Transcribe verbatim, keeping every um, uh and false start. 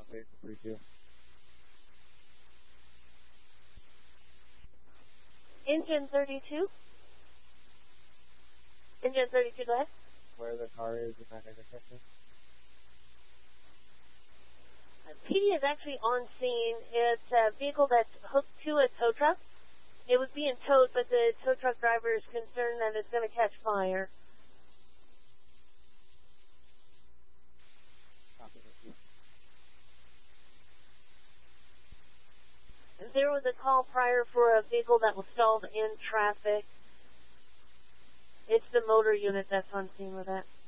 Wait for three two. Engine thirty-two. Engine thirty-two, go ahead. Where the car is in that intersection? P D is actually on scene. It's a vehicle that's hooked to a tow truck. It was being towed, but the tow truck driver is concerned that it's going to catch fire. There was a call prior for a vehicle that was stalled in traffic. It's the motor unit that's on scene with that.